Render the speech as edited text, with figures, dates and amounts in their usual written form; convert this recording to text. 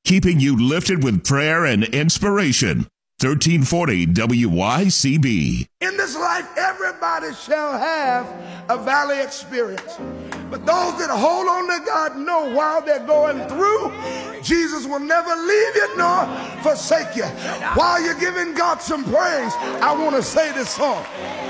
keeping you lifted with prayer and inspiration. 1340 WYCB. In this life, everybody shall have a valley experience. But those that hold on to God know while they're going through, Jesus will never leave you nor forsake you. While you're giving God some praise, I want to say this song.